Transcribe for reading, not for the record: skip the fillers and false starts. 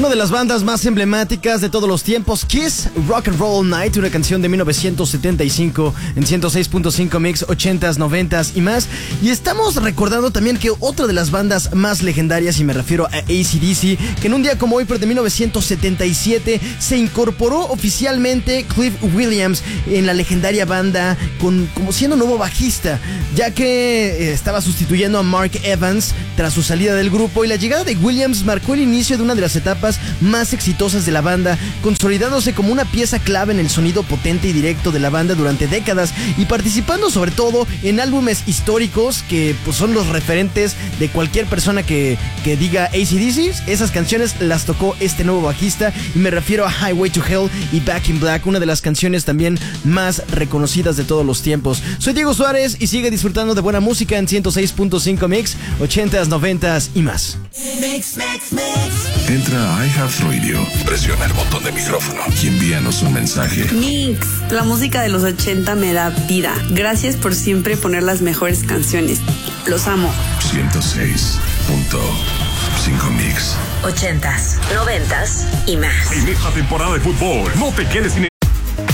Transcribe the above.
Una de las bandas más emblemáticas de todos los tiempos, Kiss, Rock and Roll Night, una canción de 1975 en 106.5 Mix, 80s, 90s y más. Y estamos recordando también que otra de las bandas más legendarias, y me refiero a AC/DC, que en un día como hoy, pero de 1977, se incorporó oficialmente Cliff Williams en la legendaria banda como siendo nuevo bajista, ya que estaba sustituyendo a Mark Evans tras su salida del grupo, y la llegada de Williams marcó el inicio de una de las etapas más exitosas de la banda, consolidándose como una pieza clave en el sonido potente y directo de la banda durante décadas, y participando sobre todo en álbumes históricos que pues son los referentes de cualquier persona que diga AC/DC. Esas canciones las tocó este nuevo bajista, y me refiero a Highway to Hell y Back in Black, una de las canciones también más reconocidas de todos los tiempos. Soy Diego Suárez y sigue disfrutando de buena música en 106.5 Mix, 80s, 90s y más. Entra a iHeartRadio, presiona el botón de micrófono y envíanos un mensaje. Mix, la música de los 80 me da vida. Gracias por siempre poner las mejores canciones. Los amo. 106.5 Mix. 80s, 90s y más. En esta temporada de fútbol, no te quedes sin